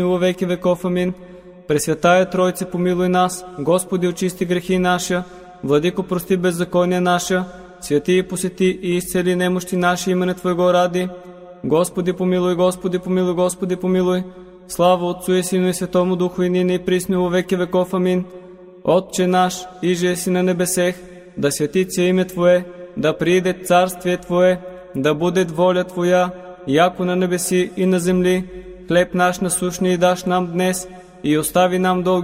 во веки веков. Амин. Пресвятая Тройце, помилуй нас. Господи, очисти грехи наша. Владико, прости беззакония наша. Святи и посети и изцели немощи наши имене Твоего ради. Господи, помилуй, Господи, помилуй, Господи, помилуй. Слава Отцу и Сину и Святому Духу, и нине и присно во веки веков. Амин. Отче наш, иже си на небесех, да свети име Твое, да прииде царствие Твое, да буде воля Твоя, яко на небеси и на земли. Хлеб наш насущни даш нам днес, и остави нам дълги